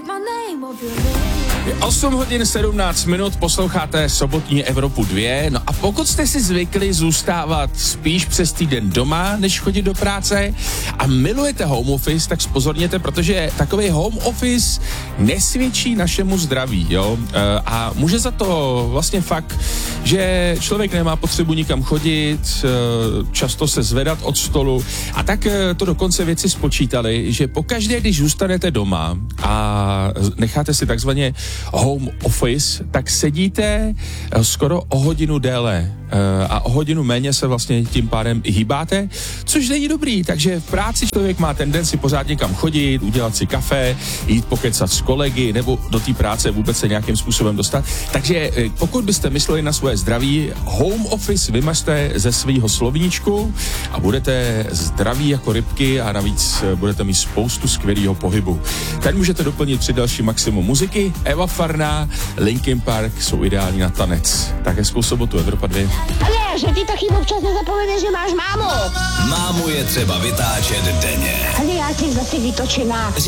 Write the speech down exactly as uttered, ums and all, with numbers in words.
osm hodin sedmnáct minut, posloucháte sobotní Evropu dva. No a pokud jste si zvykli zůstávat spíš přes týden doma, než chodit do práce a milujete home office, tak spozorněte, protože takový home office nesvědčí našemu zdraví, jo. A může za to vlastně fakt, že člověk nemá potřebu nikam chodit, často se zvedat od stolu a tak to dokonce vědci spočítali, že pokaždé, když zůstanete doma a necháte si takzvaně home office, tak sedíte skoro o hodinu déle a o hodinu méně se vlastně tím pádem i hýbáte, což není dobrý, takže v práci člověk má tendenci pořád někam chodit, udělat si kafe, jít pokecat s kolegy nebo do té práce vůbec se nějakým způsobem dostat. Takže pokud byste mysleli na svoje zdraví, home office vymažte ze svýho slovníčku a budete zdraví jako rybky a navíc budete mít spoustu skvělého pohybu. Ten můžete doplnit při další maximum muziky. Eva Farná, Linkin Park jsou ideální na tanec. Tak hezkou sobotu, Evropa dva. Ale, že ty taky občas nezapomeneš, že máš mámu. Mámu je třeba vytáčet denně. Ale já si zase vytočená.